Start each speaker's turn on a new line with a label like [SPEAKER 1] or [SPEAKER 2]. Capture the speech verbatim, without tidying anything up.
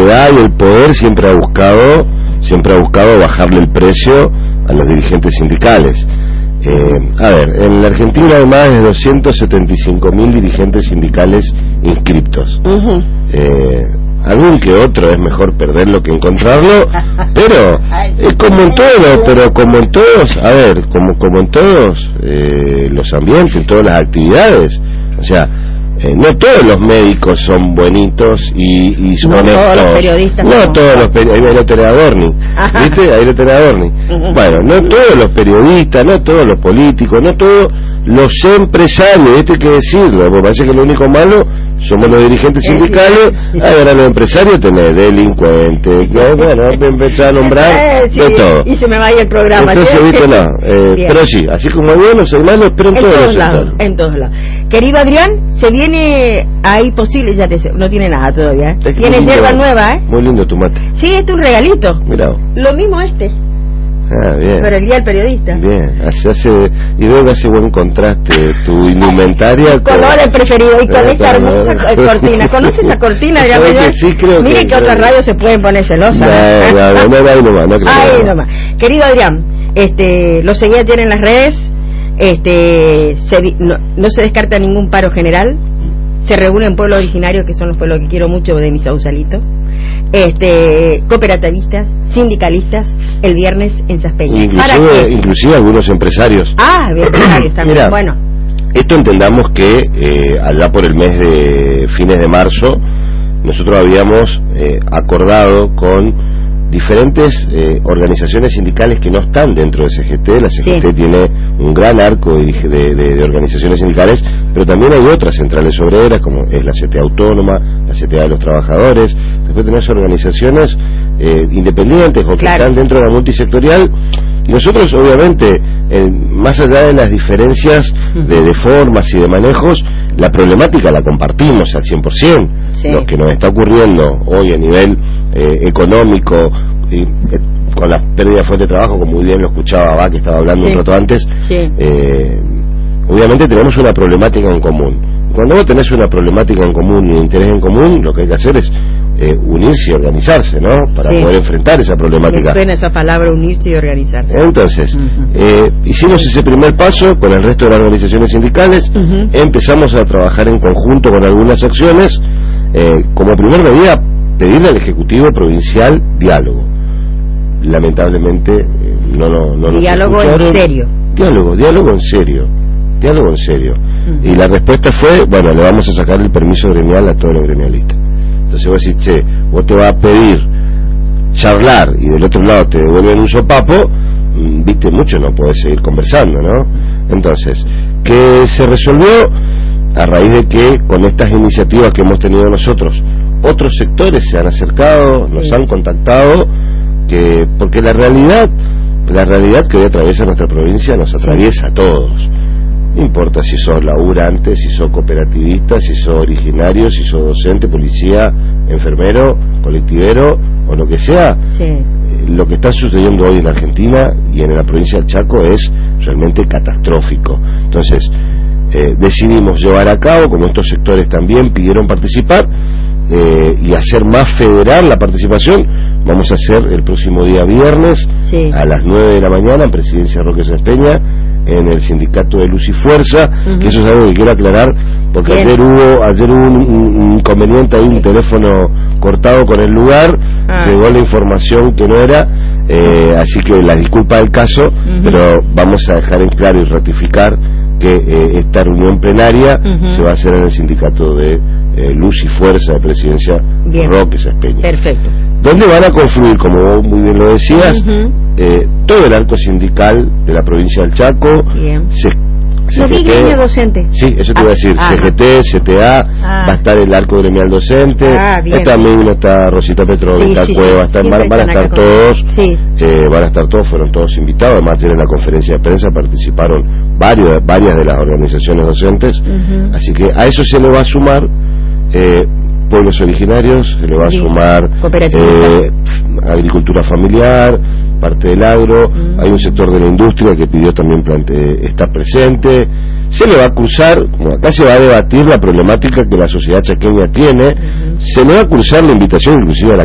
[SPEAKER 1] da y el poder siempre ha buscado, siempre ha buscado bajarle el precio a los dirigentes sindicales. Eh, a ver, en la Argentina hay más de doscientos setenta y cinco mil dirigentes sindicales inscriptos. Uh-huh. eh, algún que otro es mejor perderlo que encontrarlo, pero es como en todo, pero como en todos, a ver, como como en todos eh, los ambientes, en todas las actividades, o sea, eh, no todos los médicos son buenitos y, y son
[SPEAKER 2] no
[SPEAKER 1] honestos.
[SPEAKER 2] Todos los periodistas
[SPEAKER 1] no
[SPEAKER 2] no.
[SPEAKER 1] todos los periodistas, ahí lo tenés a Adorni, ¿viste? Ahí lo tenés a Adorni. Bueno, no todos los periodistas, no todos los políticos, no todos los empresarios, esto hay que decirlo, porque parece que lo único malo somos los dirigentes sindicales. Ahora los empresarios tenés delincuentes, ¿no? Bueno, me empezar a nombrar
[SPEAKER 2] eh, sí,
[SPEAKER 1] de todo.
[SPEAKER 2] Y se me vaya el programa.
[SPEAKER 1] Entonces,
[SPEAKER 2] ¿sí?
[SPEAKER 1] viste, no, eh, pero sí, así como hay buenos, hay malos, pero en, en todos, todos los
[SPEAKER 2] lados,
[SPEAKER 1] sectores.
[SPEAKER 2] En todos lados. Querido Adrián, se viene ahí posible, ya te sé, no tiene nada todavía, ¿eh? Tiene hierba nueva, ¿eh?
[SPEAKER 1] Muy lindo tu mate.
[SPEAKER 2] Sí, este es un regalito.
[SPEAKER 1] Mirá.
[SPEAKER 2] Lo mismo este.
[SPEAKER 1] Ah, bien.
[SPEAKER 2] Pero el día del periodista.
[SPEAKER 1] Bien, hace, hace, y veo que hace buen contraste tu indumentaria
[SPEAKER 2] con colores preferidos y con esta hermosa cortina. ¿Conoces esa cortina?
[SPEAKER 1] Que sí, creo
[SPEAKER 2] Mire
[SPEAKER 1] que,
[SPEAKER 2] que otras radios se pueden poner celosas.
[SPEAKER 1] No, no, no, no, no, ahí nomás, no creo.
[SPEAKER 2] Ahí nomás. Querido Adrián, este, lo seguí ayer en las redes, este, se, no, no se descarta ningún paro general, se reúnen pueblos originarios, que son los pueblos que quiero mucho de mi Sausalito, este, cooperativistas, sindicalistas, el viernes en Saspeña.
[SPEAKER 1] Inclusive, inclusive algunos empresarios.
[SPEAKER 2] Ah, empresarios también. Mira, bueno,
[SPEAKER 1] esto entendamos que eh, allá por el mes de fines de marzo nosotros habíamos eh, acordado con diferentes eh, organizaciones sindicales que no están dentro de C G T. La C G T sí. tiene un gran arco de, de, de organizaciones sindicales, pero también hay otras centrales obreras, como es la C T A Autónoma, la C T A de los Trabajadores. Después tenemos organizaciones eh, independientes o que claro. están dentro de la multisectorial. Y nosotros, obviamente, eh, más allá de las diferencias de, de formas y de manejos, la problemática la compartimos al cien por ciento. Sí. Lo que nos está ocurriendo hoy a nivel eh, económico, y, eh, con la pérdida de fuente de trabajo, como muy bien lo escuchaba va que estaba hablando sí. un rato antes, sí. eh, obviamente tenemos una problemática en común. Cuando vos tenés una problemática en común y un interés en común, lo que hay que hacer es eh, unirse y organizarse, ¿no? Para sí. poder enfrentar esa problemática.
[SPEAKER 2] Me suena esa palabra, unirse y organizarse.
[SPEAKER 1] Entonces, uh-huh. eh, hicimos ese primer paso con el resto de las organizaciones sindicales, uh-huh. empezamos a trabajar en conjunto con algunas acciones, eh, como primer medida, pedirle al Ejecutivo Provincial diálogo. Lamentablemente, eh, no, no, no nos
[SPEAKER 2] diálogo en serio.
[SPEAKER 1] Diálogo, diálogo en serio. Diálogo en serio. Uh-huh. Y la respuesta fue, bueno, le vamos a sacar el permiso gremial a todos los gremialistas. Entonces vos decís, che, vos te vas a pedir charlar y del otro lado te devuelven un sopapo, viste, mucho no podés seguir conversando, ¿no? Entonces, ¿qué se resolvió? A raíz de que con estas iniciativas que hemos tenido nosotros, otros sectores se han acercado, nos sí. han contactado, que porque la realidad, la realidad que hoy atraviesa nuestra provincia nos atraviesa sí. a todos. No importa si sos laburante, si sos cooperativista, si sos originario, si sos docente, policía, enfermero, colectivero o lo que sea. Sí. Eh, lo que está sucediendo hoy en Argentina y en la provincia del Chaco es realmente catastrófico. Entonces, eh, decidimos llevar a cabo, como estos sectores también pidieron participar, eh, y hacer más federal la participación. Vamos a hacer el próximo día viernes sí. a las nueve de la mañana en Presidencia Roque Saspeña, en el sindicato de Luz y Fuerza, uh-huh. que eso es algo que quiero aclarar, porque Bien. ayer hubo ayer hubo un, un inconveniente, hay un teléfono cortado con el lugar, ah. llegó la información que no era, eh, así que la disculpa del caso, uh-huh. pero vamos a dejar en claro y ratificar que eh, esta reunión plenaria uh-huh. se va a hacer en el sindicato de eh, Luz y Fuerza de Presidencia Bien. Roque Saspeña.
[SPEAKER 2] Perfecto.
[SPEAKER 1] Donde van a confluir, como vos muy bien lo decías, uh-huh. eh, todo el arco sindical de la provincia del Chaco.
[SPEAKER 2] Bien.
[SPEAKER 1] Se,
[SPEAKER 2] Lo vi gremio docente.
[SPEAKER 1] Sí, eso te iba a decir.
[SPEAKER 2] Ah,
[SPEAKER 1] C G T, C T A, ah. va a estar el arco gremial docente.
[SPEAKER 2] Ah,
[SPEAKER 1] está mismo, está Rosita Petrovica,
[SPEAKER 2] sí, sí,
[SPEAKER 1] Cueva,
[SPEAKER 2] sí,
[SPEAKER 1] está,
[SPEAKER 2] sí,
[SPEAKER 1] van, van a estar todos.
[SPEAKER 2] Sí.
[SPEAKER 1] Eh, van a estar todos, fueron todos invitados. Además, ayer en la conferencia de prensa participaron varios, varias de las organizaciones docentes. Uh-huh. Así que a eso se le va a sumar eh, pueblos originarios, se le va a sí. sumar eh, agricultura familiar, parte del agro, mm. hay un sector de la industria que pidió también plante, estar presente. Se le va a cursar, como acá se va a debatir la problemática que la sociedad chaqueña tiene, mm. se le va a cursar la invitación inclusive a la